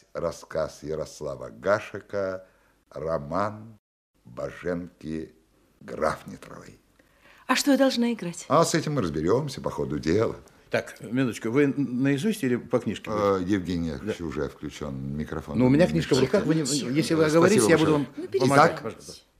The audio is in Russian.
рассказ Ярослава Гашека, роман Боженки Графнитровой. А что я должна играть? А с этим мы разберемся по ходу дела. Так, минуточку, вы наизусть или по книжке? Евгения, уже включен микрофон. Ну, у меня книжка в руках, если вы оговоритесь, я буду вам помогать. Итак,